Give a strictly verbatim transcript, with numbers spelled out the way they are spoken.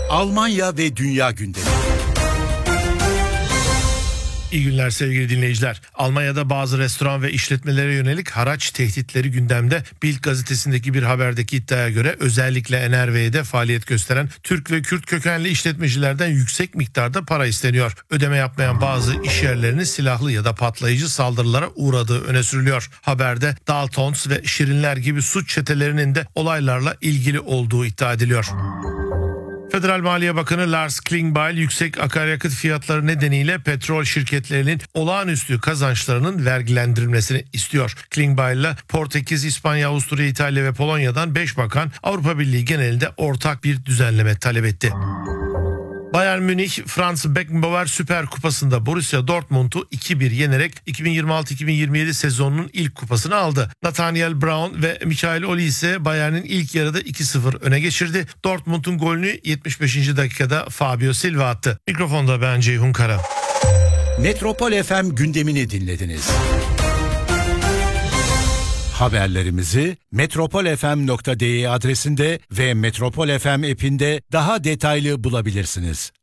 Almanya ve dünya gündemi. İyi günler sevgili dinleyiciler. Almanya'da bazı restoran ve işletmelere yönelik haraç tehditleri gündemde. Bild gazetesindeki bir haberdeki iddiaya göre özellikle N R V'de faaliyet gösteren Türk ve Kürt kökenli işletmecilerden yüksek miktarda para isteniyor. Ödeme yapmayan bazı iş yerlerinin silahlı ya da patlayıcı saldırılara uğradığı öne sürülüyor. Haberde Daltons ve Şirinler gibi suç çetelerinin de olaylarla ilgili olduğu iddia ediliyor. Federal Maliye Bakanı Lars Klingbeil yüksek akaryakıt fiyatları nedeniyle petrol şirketlerinin olağanüstü kazançlarının vergilendirilmesini istiyor. Klingbeil ile Portekiz, İspanya, Avusturya, İtalya ve Polonya'dan beş bakan Avrupa Birliği genelinde ortak bir düzenleme talep etti. Bayern Münih, Franz Beckenbauer Süper Kupası'nda Borussia Dortmund'u iki bir yenerek iki bin yirmi altı iki bin yirmi yedi sezonunun ilk kupasını aldı. Nathaniel Brown ve Michael Olise Bayern'in ilk yarıda iki sıfır öne geçirdi. Dortmund'un golünü yetmiş beşinci dakikada Fabio Silva attı. Mikrofonda ben Ceyhun Kara. Metropol F M gündemini dinlediniz. Haberlerimizi metropol f m nokta d e adresinde ve Metropol F M app'inde daha detaylı bulabilirsiniz.